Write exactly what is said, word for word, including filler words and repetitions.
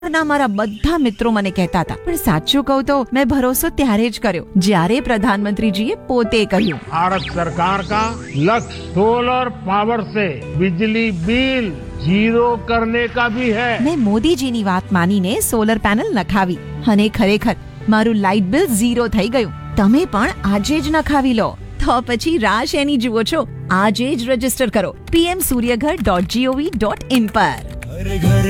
ના મારા બધા મિત્રો મને કહેતા હતા, પણ સાચું કહું તો મેં ભરોસો ત્યારે જ કર્યો જ્યારે પ્રધાનમંત્રીજીએ પોતે કહ્યું, भारत सरकार का लक्ष्य सोलर पावर से बिजली बिल जीरो करने का भी है। મેં મોદીજીની વાત માનીને સોલર પેનલ નખાવી અને ખરેખર મારું લાઇટ બિલ ઝીરો થઈ ગયું. તમે પણ આજે જ નખાવી લો. તો પછી રાહ શેની જુઓ છો? આજે જ રજીસ્ટર કરો PM Suryaghar dot GOV dot in પર.